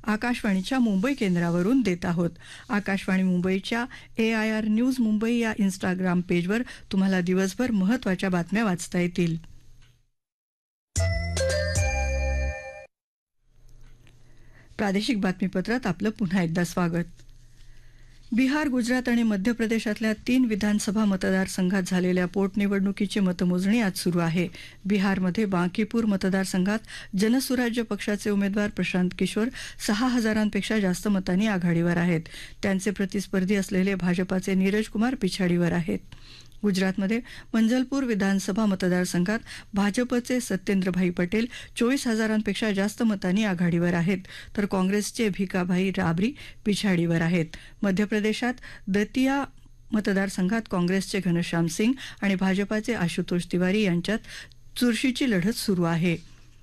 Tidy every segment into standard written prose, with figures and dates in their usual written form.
आकाशवाणीच्या मुंबई केंद्रावरून देत आहोत. आकाशवाणी मुंबईच्या AIR न्यूज मुंबई या इंस्टाग्राम पेजवर तुम्हाला दिवसभर महत्त्वाच्या बातम्या वाचता येतील. प्रादेशिक बातमीपत्रात आपलं पुन्हा एकदा स्वागत. बिहार, गुजरात आणि मध्य प्रदेशातल्या 3 विधानसभा मतदारसंघात झालेल्या पोटनिवडणुकीची मतमोजणी आज सुरू आहे. बिहारमध्ये बांकीपूर मतदारसंघात जनसुराज्य पक्षाचे उमेदवार प्रशांत किशोर 6,000पेक्षा जास्त मतांनी आघाडीवर आहेत. त्यांचे प्रतिस्पर्धी असलेले भाजपाचे नीरज कुमार पिछाडीवर आहेत. गुजरातमध्ये मंजलपूर विधानसभा मतदारसंघात भाजपचे सत्येंद्रभाई पटेल 24,000पेक्षा जास्त मतांनी आघाडीवर आहेत, तर काँग्रेसचे भिकाभाई राबरी पिछाडीवर आहेत. मध्य प्रदेशात दतिया मतदारसंघात काँग्रेसचे घनश्याम सिंग आणि भाजपाचे आशुतोष तिवारी यांच्यात चुरशीची लढत सुरू आहे.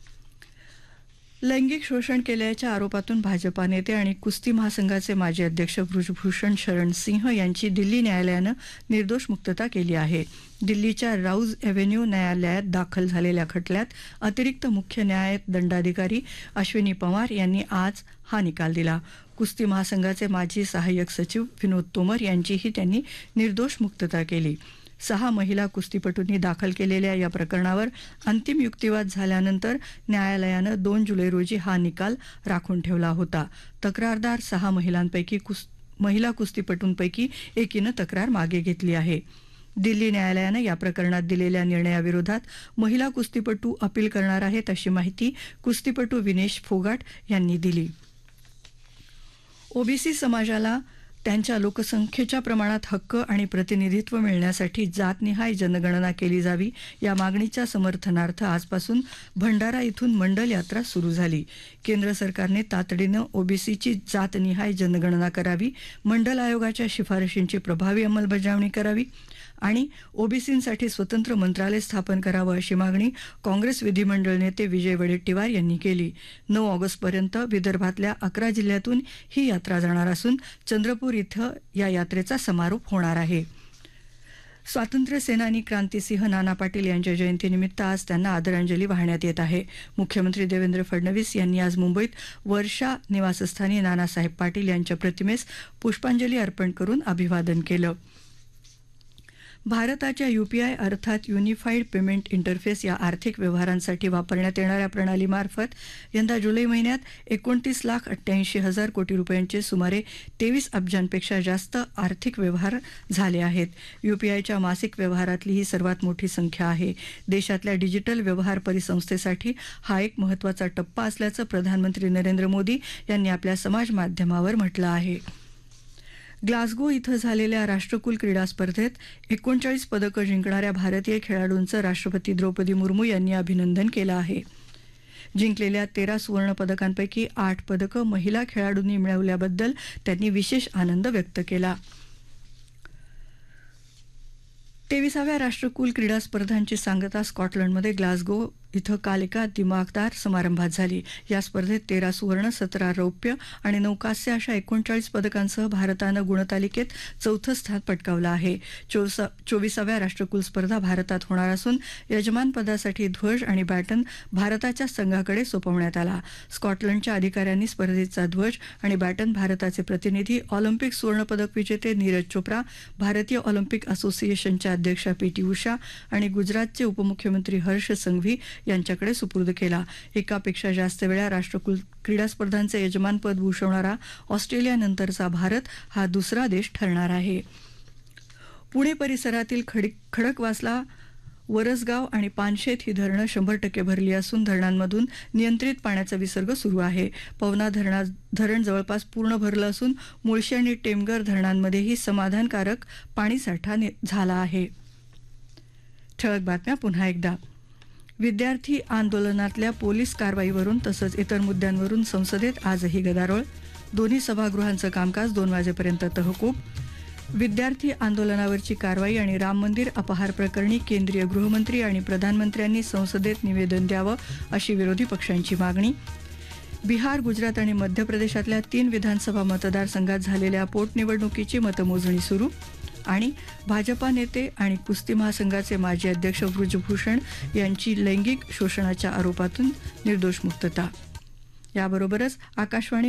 लैंगिक शोषण केल्याच्या आरोपातून भाजपा नेते आणि कुस्ती महासंघाचे माजी अध्यक्ष बृजभूषण शरण सिंह यांची दिल्ली न्यायालयानं निर्दोष मुक्तता केली आहे. दिल्लीच्या राऊज एव्हेन्यू न्यायालयात दाखल झालेल्या खटल्यात अतिरिक्त मुख्य न्याय दंडाधिकारी अश्विनी पवार यांनी आज हा निकाल दिला. कुस्ती महासंघाचे माजी सहाय्यक सचिव विनोद तोमर यांचीही त्यांनी निर्दोष मुक्तता केली. 6 महिला कुस्तीपटूंनी दाखल केलेल्या या प्रकरणावर अंतिम युक्तिवाद झाल्यानंतर न्यायालयानं 2 जुलै रोजी हा निकाल राखून ठेवला होता. तक्रारदार 6 महिला कुस्तीपटूंपैकी एकीनं तक्रार मागे घेतली आहे. दिल्ली न्यायालयानं या प्रकरणात दिलेल्या निर्णयाविरोधात महिला कुस्तीपटू अपील करणार आहेत, अशी माहिती कुस्तीपटू विनेश फोगाट यांनी दिली. ओबीसी समाजाला त्यांच्या लोकसंख्येच्या प्रमाणात हक्क आणि प्रतिनिधित्व मिळण्यासाठी जातनिहाय जनगणना केली जावी या मागणीच्या समर्थनार्थ आजपासून भंडारा इथून मंडल यात्रा सुरू झाली. केंद्र सरकारने तातडीनं ओबीसीची जातनिहाय जनगणना करावी, मंडल आयोगाच्या शिफारशींची प्रभावी अंमलबजावणी करावी आणि ओबीसींसाठी स्वतंत्र मंत्रालय स्थापन करावं, अशी मागणी काँग्रेस विधिमंडळ नेते विजय वडेट्टीवार यांनी केली. 9 ऑगस्टपर्यंत विदर्भातल्या 11 जिल्ह्यातून ही यात्रा जाणार असून चंद्रपूर इथं या यात्रेचा समारोप होणार आहे. स्वातंत्र्य सेनानी क्रांतिसिंह नाना पाटील यांच्या जयंतीनिमित्त आज त्यांना आदरांजली वाहण्यात येत आहे. मुख्यमंत्री देवेंद्र फडणवीस यांनी आज मुंबईत वर्षा निवासस्थानी नानासाहेब पाटील यांच्या प्रतिमेस पुष्पांजली अर्पण करून अभिवादन केलं. भारताच्या UPI अर्थात युनिफाईड पेमेंट इंटरफेस या आर्थिक व्यवहारांसाठी वापरण्यात येणाऱ्या प्रणालीमार्फत यंदा जुलै महिन्यात 29,88,000 कोटी रुपयांचे सुमारे 23 अब्जांपेक्षा जास्त आर्थिक व्यवहार झाले आहेत. UPIच्या मासिक व्यवहारातली ही सर्वात मोठी संख्या आहे. देशातल्या डिजिटल व्यवहार परिसंस्थेसाठी हा एक महत्त्वाचा टप्पा असल्याचं प्रधानमंत्री नरेंद्र मोदी यांनी आपल्या समाज माध्यमावर म्हटलं आहे. ग्लासगो इथं झालेल्या राष्ट्रकुल क्रीडा स्पर्धेत 39 पदकं जिंकणाऱ्या भारतीय खेळाडूंचं राष्ट्रपती द्रौपदी मुर्मू यांनी अभिनंदन केलं आहे. जिंकलेल्या 13 सुवर्ण पदकांपैकी 8 पदकं महिला खेळाडूंनी मिळवल्याबद्दल त्यांनी विशेष आनंद व्यक्त केला. 23व्या राष्ट्रकुल क्रीडा स्पर्धांची सांगता स्कॉटलंडमध्ये ग्लासगो इथं काल एका दिमाखदार समारंभात झाली. या स्पर्धेत 13 सुवर्ण, 17 रौप्य आणि 9 कांस्य अशा 39 पदकांसह भारतानं गुणतालिकेत 4थं स्थान पटकावलं आहे. 24व्या राष्ट्रकुल स्पर्धा भारतात होणार असून यजमानपदासाठी ध्वज आणि बॅटन भारताच्या संघाकडे सोपवण्यात आला. स्कॉटलंडच्या अधिकाऱ्यांनी स्पर्धेचा ध्वज आणि बॅटन भारताचे प्रतिनिधी, ऑलिम्पिक सुवर्णपदक विजेते नीरज चोप्रा, भारतीय ऑलिम्पिक असोसिएशनच्या अध्यक्षा PT उषा आणि गुजरातचे उपमुख्यमंत्री हर्ष संघवी यांच्याकडे सुपूर्द केला. एकापेक्षा जास्त वेळा राष्ट्रकुल क्रीडा स्पर्धांचं यजमानपद भूषवणारा ऑस्ट्रेलियानंतरचा भारत हा दुसरा देश ठरणार आहे. पुणे परिसरातील खडकवासला, वरसगाव आणि पानशेत ही धरणं 100% भरली असून धरणांमधून नियंत्रित पाण्याचा विसर्ग सुरू आहे. पवना धरण जवळपास पूर्ण भरलं असून मुळशी आणि टेमघर धरणांमध्येही समाधानकारक पाणीसाठा झाला आहे. ठळक बातम्या पुन्हा एकदा. विद्यार्थी आंदोलनातल्या पोलीस कारवाईवरून तसंच इतर मुद्द्यांवरून संसदेत आजही गदारोळ. दोन्ही सभागृहांचं कामकाज 2 वाजेपर्यंत तहकूब. विद्यार्थी आंदोलनावरची कारवाई आणि राम मंदिर अपहार प्रकरणी केंद्रीय गृहमंत्री आणि प्रधानमंत्र्यांनी संसदेत निवेदन द्यावं, अशी विरोधी पक्षांची मागणी. बिहार, गुजरात आणि मध्य प्रदेशातल्या 3 विधानसभा मतदारसंघात झालेल्या पोटनिवडणुकीची मतमोजणी सुरू. आणि भाजपा नेते आणि कुस्ती महासंघाचे माजी अध्यक्ष बृजभूषण यांची लैंगिक शोषणाच्या आरोपातून निर्दोष मुक्तता. याबरोबरच आकाशवाणी